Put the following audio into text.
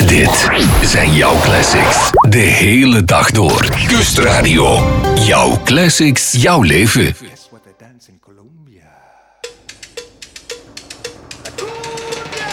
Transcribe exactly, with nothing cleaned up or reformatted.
Dit zijn jouw classics. De hele dag door. Kustradio. Jouw classics, jouw leven.